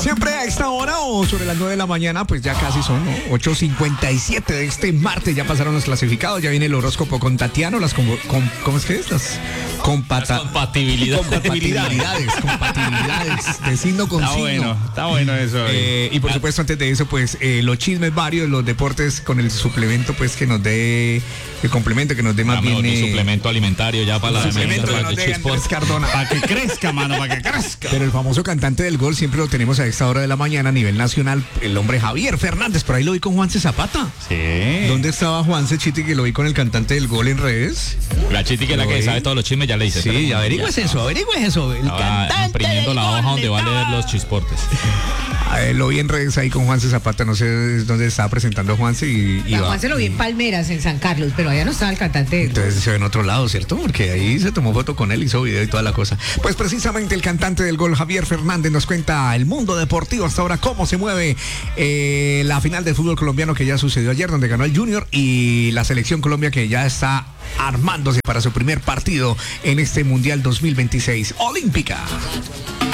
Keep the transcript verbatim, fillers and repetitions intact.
Siempre a esta hora o sobre las nueve de la mañana, pues ya casi son, ¿no? ocho cincuenta y siete de este martes, ya pasaron los clasificados, ya viene el horóscopo con Tatiano, las com, com, ¿cómo es que es? Las, compata, las compatibilidades. Compatibilidades, compatibilidades de signo con está signo. Bueno, está bueno eso. Eh, y por supuesto, antes de eso, pues eh, los chismes varios, los deportes con el suplemento, pues que nos dé, el complemento que nos dé más Dame bien. Eh, eh, suplemento alimentario ya para la suplemento que nos dé Andrés Cardona. Para que crezca, mano, para que crezca. Pero el famoso cantante del gol siempre lo tenemos a esta hora de la mañana a nivel nacional, el hombre Javier Fernández. Por ahí lo vi con Juanse Zapata. Sí. ¿Dónde estaba Juanse, Chiti, que lo vi con el cantante del gol en redes? La Chiti, que es la que sabe todos los chismes, ya le dice. Sí, averigües eso, averigües eso. El cantante imprimiendo la hoja donde va a leer los chisportes. A ver, lo vi en redes ahí con Juanse Zapata, no sé dónde estaba presentando a Juanse y, y a Juanse lo vi en Palmeras, en San Carlos, pero allá no estaba el cantante del gol. Entonces se ve en otro lado, ¿cierto? Porque ahí se tomó foto con él, hizo video y toda la cosa. Pues precisamente el cantante del gol, Javier Fernández, nos cuenta el mundo deportivo hasta ahora, cómo se mueve eh, la final del fútbol colombiano que ya sucedió ayer, donde ganó el Junior, y la selección Colombia que ya está armándose para su primer partido en este Mundial dos mil veintiséis Olímpica.